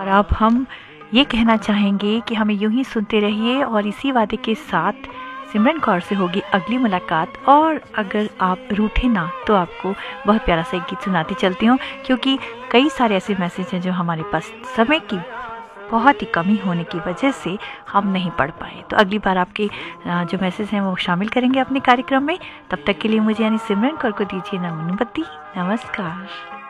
और अब हम ये कहना चाहेंगे कि हमें यूं ही सुनते रहिए और इसी वादे के साथ सिमरन कौर से होगी अगली मुलाकात। और अगर आप रूठे ना तो आपको बहुत प्यारा सा एक गीत सुनाती चलती हूँ, क्योंकि कई सारे ऐसे मैसेज हैं जो हमारे पास समय की बहुत ही कमी होने की वजह से हम नहीं पढ़ पाए। तो अगली बार आपके जो मैसेज हैं वो शामिल करेंगे अपने कार्यक्रम में। तब तक के लिए मुझे यानी सिमरन कौर को दीजिए अनुमति। नमस्कार।